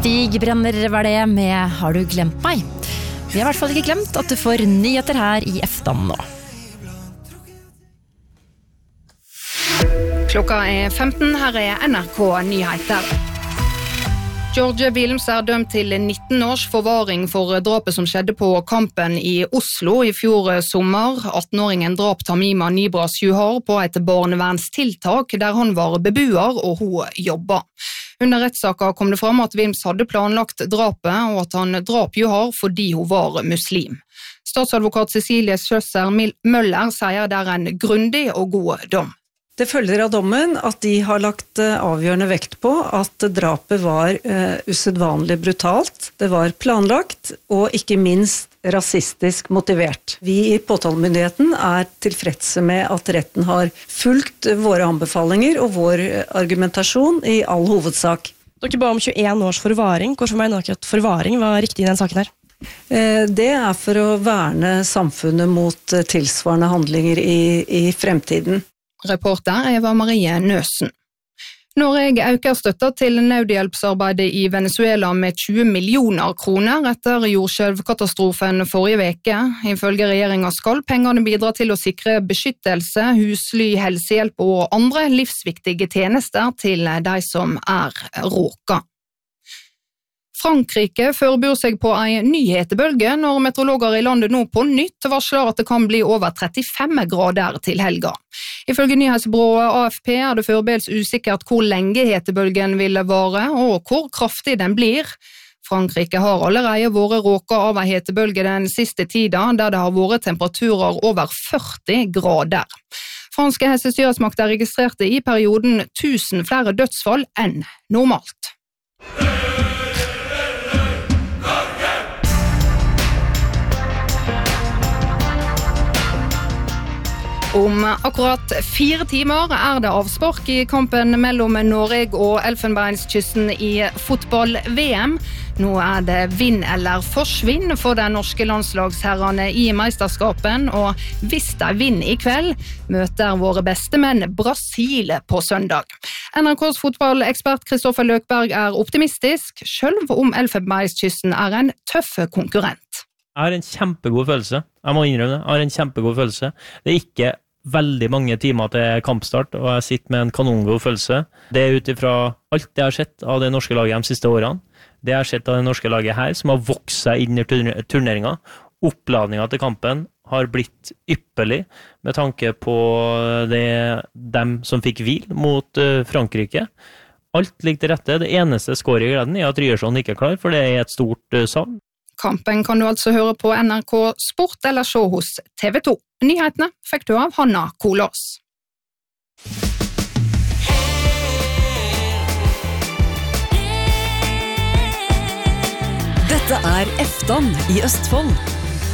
Stig Brenner var det med Har du glemt meg? Vi har I hvert fall ikke glemt at du får nyheter her I Eftan nå. Klokka 15, her NRK Nyheter. George Wilms dømt til 19 års forvaring for drapet som skjedde på Kampen I Oslo I fjor sommer. 18-åringen drap Tamima Nibras Juhar på et barnevernstiltak der han var bebuer og hun jobbet. Under rettssaka kom det fram at Wilms hadde planlagt drapet og at han drap Juhar fordi hun var muslim. Statsadvokat Cecilie Schøsser Møller sier det en grundig og god dom. Det følger av dommen at de har lagt avgjørende vekt på at drapet var usedvanlig brutalt, det var planlagt og ikke minst rasistisk motivert. Vi I påtalemyndigheten tilfredse med at retten har fulgt våre anbefalinger og vår argumentasjon I all hovedsak. Dere ba om 21 års forvaring. Hvorfor mener dere at forvaring var riktig I den saken her? Det for å verne samfunnet mot tilsvarende handlinger I fremtiden. Reporter Eva Marie Nøsen. Norge øker støtta til nødhjelpsarbeidet I Venezuela med 20 millioner kroner etter jordskjelvkatastrofen forrige veke. Ifølge regjeringen skal pengene bidra til å sikre beskyttelse, husly, helsehjelp og andre livsviktige tjenester til de som råka. Frankrike forbereder seg på en ny hetebølge når meteorologer I landet nå på nytt varsler at det kan bli over 35 grader til helga. Ifølge nyhetsbyrået AFP det foreløpig usikkert hvor lenge hetebølgen vil vare og hvor kraftig den blir. Frankrike har allerede vært råket av en hetebølge den siste tida, der det har vært temperaturer over 40 grader. Franske helsestyresmakter registrerte I perioden 1000 flere dødsfall enn normalt. Om akkurat 4 timer det avspark I kampen mellom Norge og Elfenbenskysten I fotball-VM. Nå det vinn eller forsvinn for de norske landslagsherrene I meisterskapen, og hvis de vinner I kveld, møter våre beste menn Brasil på søndag. NRKs fotballekspert Kristoffer Løkberg optimistisk, selv om Elfenbenskysten en tøff konkurrent. Jeg har en kjempegod følelse. Jeg må innrømme det. Jeg har en kjempegod følelse. Det ikke veldig mange timer til kampstart, og jeg sitter med en kanongod følelse. Det utifra alt det jeg har sett av det norske laget de siste årene. Det jeg har sett av det norske laget her, som har vokst seg inn I turneringen. Oppladningen til kampen har blitt ypperlig, med tanke på dem som fikk hvil mot Frankrike. Alt ligger til rette. Det eneste skåret I gleden at Ryerson ikke klar, for det et stort savn. Kampen kan du altså høre på NRK Sport eller se hos TV 2. Nyhetene fikk du av Hanna Kolås. Dette Eftan I Østfold.